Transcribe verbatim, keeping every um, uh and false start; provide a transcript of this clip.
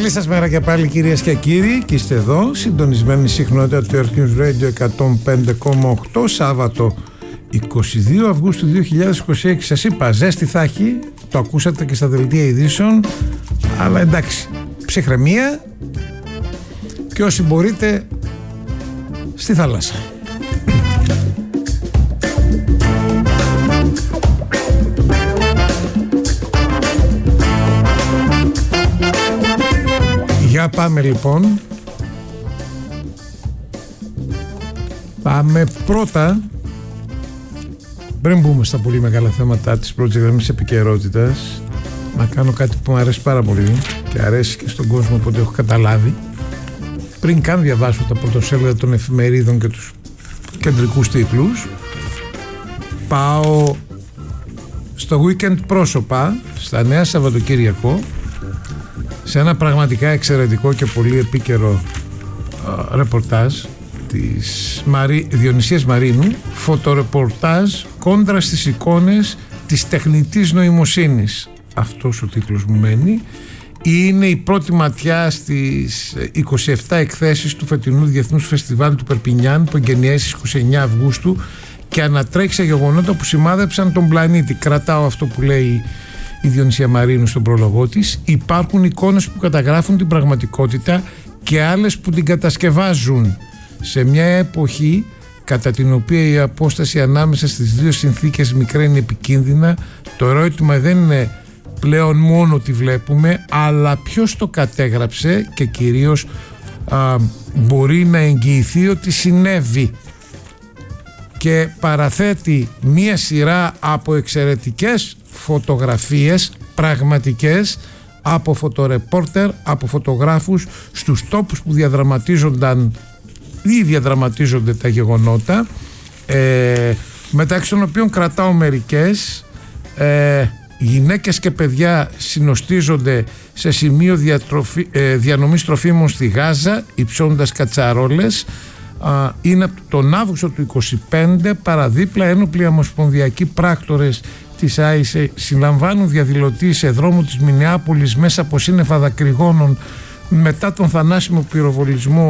Καλή σας μέρα και πάλι, κυρίες και κύριοι, και είστε εδώ συντονισμένη συχνότητα του Earth News Radio εκατόν πέντε κόμμα οκτώ, Σάββατο είκοσι δύο Αυγούστου δύο χιλιάδες είκοσι έξι. Σας είπα, ζέστη θα έχει, το ακούσατε και στα δελτία ειδήσεων, αλλά εντάξει, ψυχραιμία και όσοι μπορείτε στη θάλασσα. Για πάμε λοιπόν. Πάμε πρώτα, πριν μπούμε στα πολύ μεγάλα θέματα της πρώτης γραμμής επικαιρότητας, να κάνω κάτι που μου αρέσει πάρα πολύ και αρέσει και στον κόσμο, οπότε έχω καταλάβει. Πριν καν διαβάσω τα πρωτοσέλιδα των εφημερίδων και τους κεντρικούς τίτλους, πάω στο weekend πρόσωπα, στα Νέα Σαββατοκύριακο, σε ένα πραγματικά εξαιρετικό και πολύ επίκαιρο α, ρεπορτάζ της Μαρί, Διονυσίας Μαρίνου, φωτορεπορτάζ κόντρα στις εικόνες της τεχνητής νοημοσύνης. Αυτός ο τίτλος μου μένει. Είναι η πρώτη ματιά στις είκοσι επτά εκθέσεις του φετινού Διεθνούς Φεστιβάλ του Περπινιάν, που εγγενιάζει στις είκοσι εννέα Αυγούστου και ανατρέχει σε γεγονότα που σημάδεψαν τον πλανήτη. Κρατάω αυτό που λέει η Διονυσία Μαρίνου στον πρόλογό της. Υπάρχουν εικόνες που καταγράφουν την πραγματικότητα και άλλες που την κατασκευάζουν. Σε μια εποχή κατά την οποία η απόσταση ανάμεσα στις δύο συνθήκες μικραίνει επικίνδυνα, το ερώτημα δεν είναι πλέον μόνο τι βλέπουμε, αλλά ποιος το κατέγραψε και κυρίως α, μπορεί να εγγυηθεί ότι συνέβη. Και παραθέτει μία σειρά από εξαιρετικές φωτογραφίες πραγματικές από φωτορεπόρτερ, από φωτογράφους στους τόπους που διαδραματίζονταν ή διαδραματίζονται τα γεγονότα, ε, μεταξύ των οποίων κρατάω μερικές. ε, γυναίκες και παιδιά συνοστίζονται σε σημείο διατροφή, ε, διανομής τροφίμων στη Γάζα υψώνοντας κατσαρόλες. Είναι τον Αύγουστο του είκοσι πέντε, παραδίπλα ένοπλοι ομοσπονδιακοί πράκτορες της ΆΙΣΕ συλλαμβάνουν διαδηλωτή σε δρόμο της Μινεάπολης μέσα από σύννεφα δακρυγόνων μετά τον θανάσιμο πυροβολισμό